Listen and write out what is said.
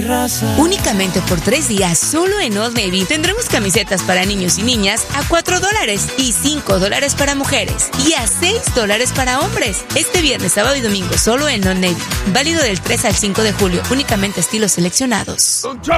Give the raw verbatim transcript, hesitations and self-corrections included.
raza. Únicamente por tres días, solo en Old Navy, tendremos camisetas para niños y niñas a cuatro dólares y cinco dólares para mujeres y a seis dólares para hombres. Este viernes, sábado y domingo, solo en Old Navy. Válido del tres al cinco de julio, únicamente estilos seleccionados.